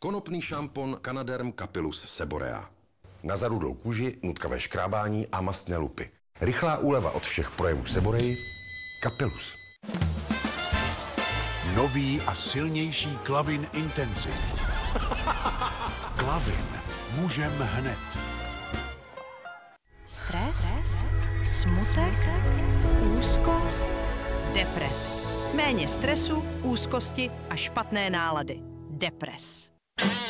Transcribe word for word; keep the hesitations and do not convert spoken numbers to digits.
Konopný šampon Canaderm Capillus Seborea. Na zarudlou kůži, nutkavé škrábání a mastné lupy. Rychlá úleva od všech projevů Seboreji. Capillus. Nový a silnější Klavin Intensiv. Klavin. Můžem hned. Stres, smutek, úzkost, depres. Méně stresu, úzkosti a špatné nálady. Depres.